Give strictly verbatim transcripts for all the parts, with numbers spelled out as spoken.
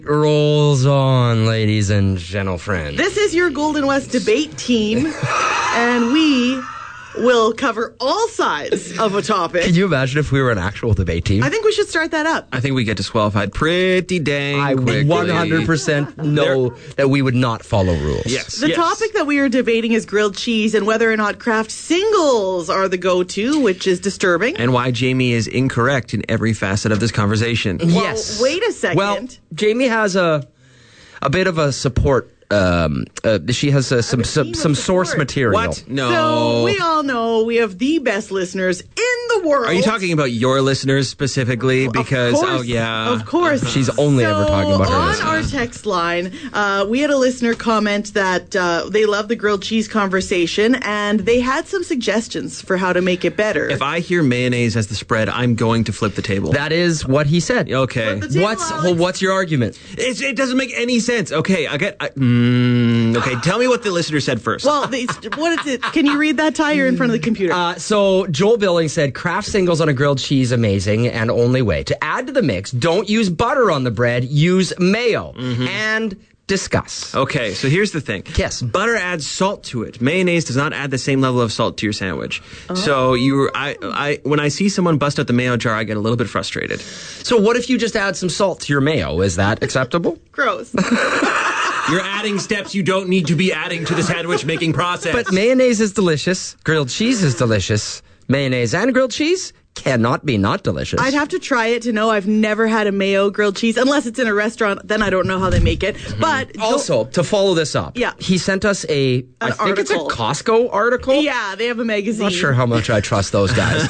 Rolls on, ladies and gentle friends. This is your Golden West debate team, and we will cover all sides of a topic. Can you imagine if we were an actual debate team? I think we should start that up. I think we get disqualified pretty dang I quickly. one hundred percent know that we would not follow rules. Yes. The yes. topic that we are debating is grilled cheese and whether or not Kraft singles are the go-to, which is disturbing. And why Jamie is incorrect in every facet of this conversation. Well, Yes. wait a second. Well, Jamie has a a bit of a support. Um, uh, she has uh, some some, some source material. What? No. So we all know we have the best listeners in the world. Are you talking about your listeners specifically? Because, of course, oh, yeah. Of course. She's only so ever talking about her on listeners. our text line, uh, we had a listener comment that uh, they love the grilled cheese conversation, and they had some suggestions for how to make it better. If I hear mayonnaise as the spread, I'm going to flip the table. That is what he said. Okay. Flip the table, What's Alex. well, what's your argument? It's, it doesn't make any sense. Okay, I get... I, mm, okay, tell me what the listener said first. Well, they, what is it? Can you read that, Ty? You're in front of the computer. Uh, so Joel Billings said, Kraft singles on a grilled cheese, amazing, and only way. To add to the mix, don't use butter on the bread, use mayo. Mm-hmm. And discuss. Okay, so here's the thing. Yes. Butter adds salt to it. Mayonnaise does not add the same level of salt to your sandwich. Oh. So you, I, I, when I see someone bust out the mayo jar, I get a little bit frustrated. So what if you just add some salt to your mayo? Is that acceptable? Gross. You're adding steps you don't need to be adding to the sandwich making process. But mayonnaise is delicious. Grilled cheese is delicious. Mayonnaise and grilled cheese cannot be not delicious. I'd have to try it to know. I've never had a mayo grilled cheese, unless it's in a restaurant. Then I don't know how they make it. Mm-hmm. But Also, to follow this up, Yeah. he sent us a, An I think it's a article. Costco article. yeah, they have a magazine. Not sure how much I trust those guys.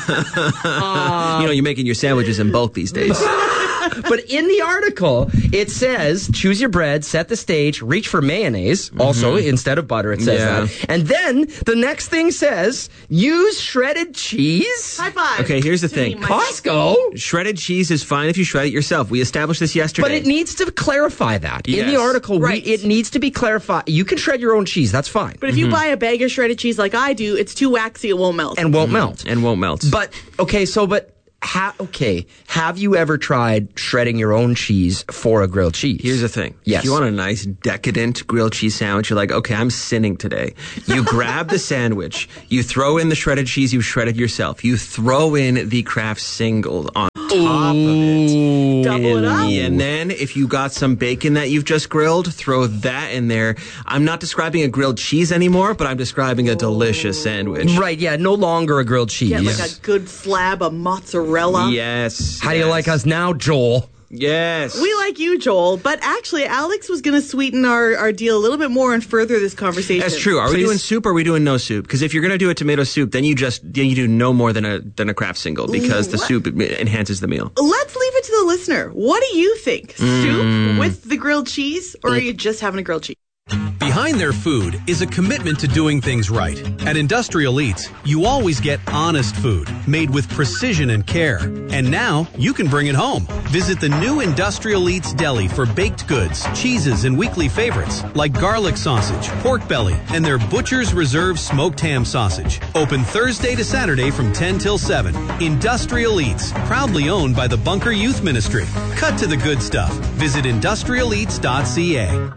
you know, you're making your sandwiches in bulk these days. But in the article, it says, choose your bread, set the stage, reach for mayonnaise. Also, instead of butter, it says Yeah. that. And then the next thing says, use shredded cheese. High five. Okay, here's the to thing. me, my- Costco? Shredded cheese is fine if you shred it yourself. We established this yesterday. But it needs to clarify that. In the Yes. article, we, Right. it needs to be clarified. You can shred your own cheese. That's fine. But if you buy a bag of shredded cheese like I do, it's too waxy, it won't melt. And won't melt. and won't melt. But, okay, so, but, ha- okay, have you ever tried shredding your own cheese for a grilled cheese? Here's the thing. Yes. If you want a nice, decadent grilled cheese sandwich, you're like, okay, I'm sinning today. You grab the sandwich, you throw in the shredded cheese you've shredded yourself, you throw in the Kraft single on top of it. Double it up. And then if you got some bacon that you've just grilled, throw that in there. I'm not describing a grilled cheese anymore, but I'm describing a delicious sandwich. Right, yeah, no longer a grilled cheese. Get like a good slab of mozzarella. Yes. How do you yes. like us now, Joel? Yes. We like you, Joel, but actually, Alex was going to sweeten our, our deal a little bit more and further this conversation. That's true. Are we Please. doing soup or are we doing no soup? Because if you're going to do a tomato soup, then you just then you do no more than a than a Kraft single because the What? soup enhances the meal. Let's leave it to the listener. What do you think? Mm. Soup with the grilled cheese, or are you just having a grilled cheese? Behind their food is a commitment to doing things right. At Industrial Eats, you always get honest food, made with precision and care. And now, you can bring it home. Visit the new Industrial Eats Deli for baked goods, cheeses, and weekly favorites, like garlic sausage, pork belly, and their Butcher's Reserve smoked ham sausage. Open Thursday to Saturday from ten till seven. Industrial Eats, proudly owned by the Bunker Youth Ministry. Cut to the good stuff. Visit industrial eats dot c a.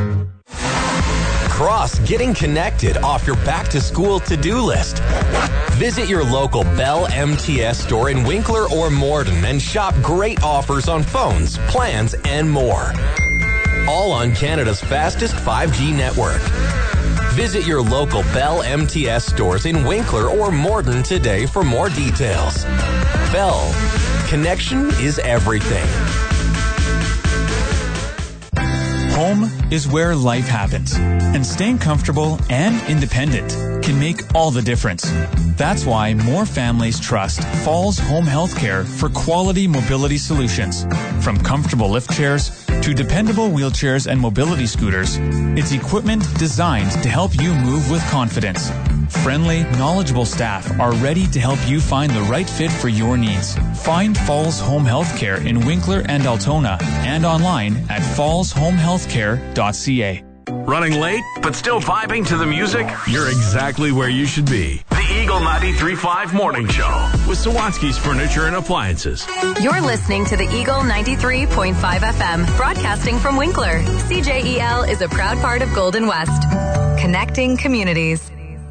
Cross getting connected off your back-to-school to-do list. Visit your local Bell M T S store in Winkler or Morden and shop great offers on phones, plans, and more. All on Canada's fastest five G network. Visit your local Bell M T S stores in Winkler or Morden today for more details. Bell. Connection is everything. Home is where life happens, and staying comfortable and independent can make all the difference. That's why more families trust Falls Home Healthcare for quality mobility solutions. From comfortable lift chairs to dependable wheelchairs and mobility scooters, it's equipment designed to help you move with confidence. Friendly, knowledgeable staff are ready to help you find the right fit for your needs. Find Falls Home Healthcare in Winkler and Altona and online at falls home healthcare dot c a. Running late, but still vibing to the music? You're exactly where you should be. The Eagle Eagle ninety-three point five Morning Show with Sawatsky's Furniture and Appliances. You're listening to the Eagle ninety-three point five F M, broadcasting from Winkler. C J E L is a proud part of Golden West, connecting communities.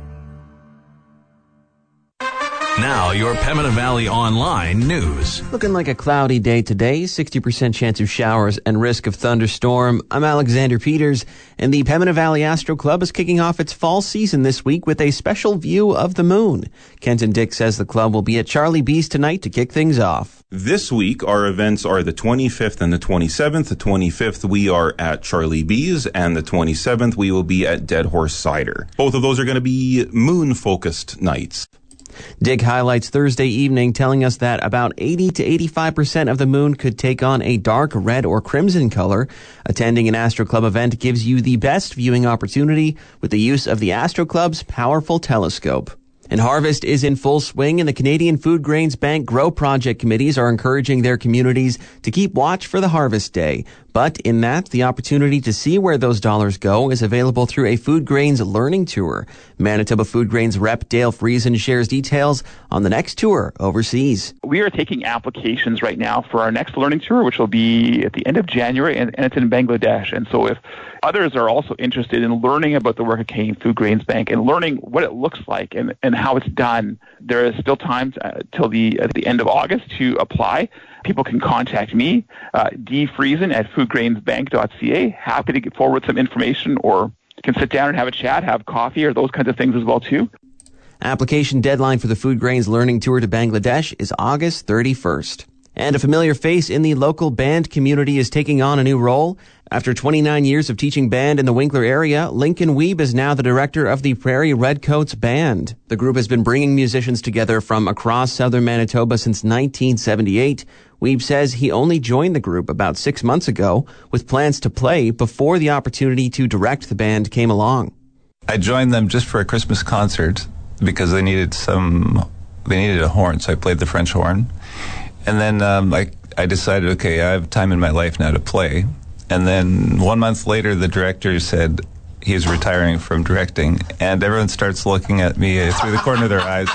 Now, your Pembina Valley Online news. Looking like a cloudy day today, sixty percent chance of showers and risk of thunderstorm. I'm Alexander Peters, and the Pembina Valley Astro Club is kicking off its fall season this week with a special view of the moon. Kenton Dick says the club will be at Charlie B's tonight to kick things off. This week, our events are the twenty-fifth and the twenty-seventh. The twenty-fifth, we are at Charlie B's, and the twenty-seventh, we will be at Dead Horse Cider. Both of those are going to be moon-focused nights. Dick highlights Thursday evening, telling us that about eighty to eighty-five percent of the moon could take on a dark red or crimson color. Attending an Astro Club event gives you the best viewing opportunity with the use of the Astro Club's powerful telescope. And harvest is in full swing, and the Canadian Food Grains Bank Grow Project committees are encouraging their communities to keep watch for the harvest day. But in that, the opportunity to see where those dollars go is available through a Food Grains learning tour. Manitoba Food Grains rep Dale Friesen shares details on the next tour overseas. We are taking applications right now for our next learning tour, which will be at the end of January, and, and it's in Bangladesh. And so if others are also interested in learning about the work of Canadian Food Grains Bank and learning what it looks like and, and how it's done, there is still time to, uh, till the at the end of August to apply. People can contact me, uh, d friesen at food grains bank dot c a. Happy to get forward some information, or can sit down and have a chat, have coffee, or those kinds of things as well, too. Application deadline for the Food Grains Learning Tour to Bangladesh is August thirty-first. And a familiar face in the local band community is taking on a new role. After twenty-nine years of teaching band in the Winkler area, Lincoln Weeb is now the director of the Prairie Redcoats Band. The group has been bringing musicians together from across southern Manitoba since nineteen seventy-eight. Weeb says he only joined the group about six months ago with plans to play before the opportunity to direct the band came along. I joined them just for a Christmas concert because they needed some, they needed a horn, so I played the French horn. And then um, I, I decided, okay, I have time in my life now to play. And then one month later, the director said he's retiring from directing. And everyone starts looking at me through the corner of their eyes.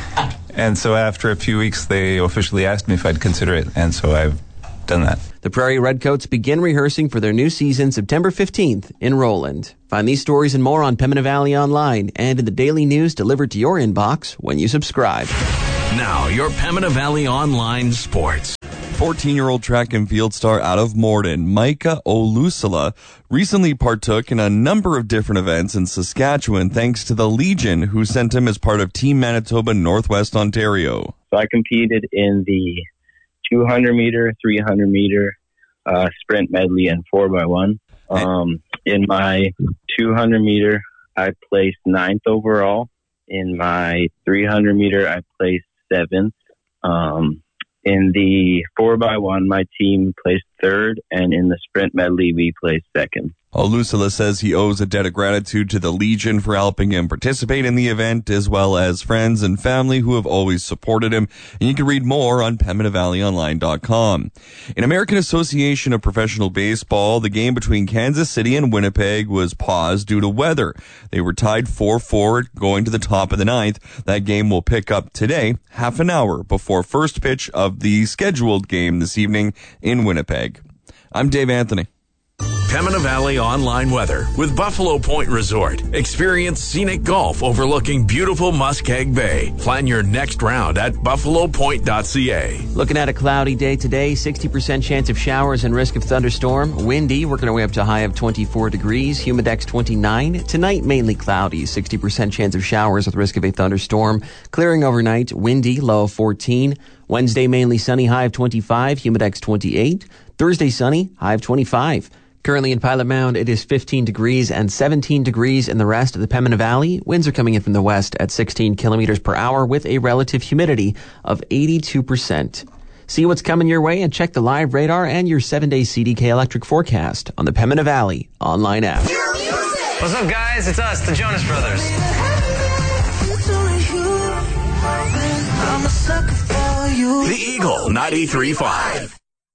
And so after a few weeks, they officially asked me if I'd consider it. And so I've done that. The Prairie Redcoats begin rehearsing for their new season September fifteenth in Roland. Find these stories and more on Pembina Valley Online and in the daily news delivered to your inbox when you subscribe. Now, your Pembina Valley Online Sports. fourteen-year-old track and field star out of Morden, Micah Olusala, recently partook in a number of different events in Saskatchewan thanks to the Legion, who sent him as part of Team Manitoba Northwest Ontario. So I competed in the two hundred meter, three hundred meter, uh, sprint medley, and four by one. Um, in my two hundred meter, I placed ninth overall. In my three hundred meter, I placed seventh. Um, in the four by one, my team placed third, and in the sprint medley, we placed second. Olusala says he owes a debt of gratitude to the Legion for helping him participate in the event, as well as friends and family who have always supported him. And you can read more on Pembina Valley Online dot com. In American Association of Professional Baseball, the game between Kansas City and Winnipeg was paused due to weather. They were tied four four going to the top of the ninth. That game will pick up today, half an hour before first pitch of the scheduled game this evening in Winnipeg. I'm Dave Anthony. Pembina Valley Online Weather with Buffalo Point Resort. Experience scenic golf overlooking beautiful Muskeg Bay. Plan your next round at buffalo point dot c a. Looking at a cloudy day today, sixty percent chance of showers and risk of thunderstorm. Windy, working our way up to a high of twenty-four degrees. Humidex twenty-nine. Tonight, mainly cloudy, sixty percent chance of showers with risk of a thunderstorm. Clearing overnight, windy, low of fourteen. Wednesday, mainly sunny, high of twenty-five. Humidex twenty-eight. Thursday, sunny, high of twenty-five. Currently in Pilot Mound, it is fifteen degrees and seventeen degrees in the rest of the Pembina Valley. Winds are coming in from the west at sixteen kilometers per hour with a relative humidity of eighty-two percent. See what's coming your way and check the live radar and your seven-day C D K electric forecast on the Pembina Valley online app. What's up, guys? It's us, the Jonas Brothers. The Eagle ninety-three point five.